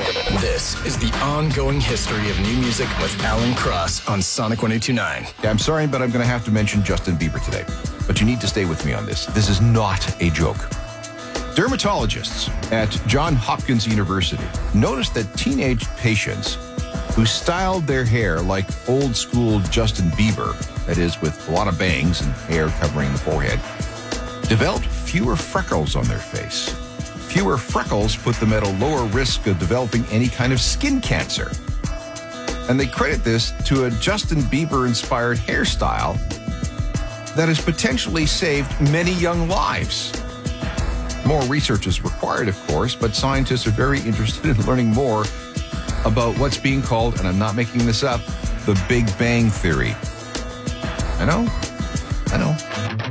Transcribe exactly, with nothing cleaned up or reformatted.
This is the ongoing history of new music with Alan Cross on Sonic one oh two point nine. Yeah, I'm sorry, but I'm going to have to mention Justin Bieber today. But you need to stay with me on this. This is not a joke. Dermatologists at Johns Hopkins University noticed that teenage patients who styled their hair like old school Justin Bieber, that is, with a lot of bangs and hair covering the forehead, developed fewer freckles on their face. Fewer freckles put them at a lower risk of developing any kind of skin cancer. And they credit this to a Justin Bieber-inspired hairstyle that has potentially saved many young lives. More research is required, of course, but scientists are very interested in learning more about what's being called, and I'm not making this up, the Big Bang Theory. I know, I know.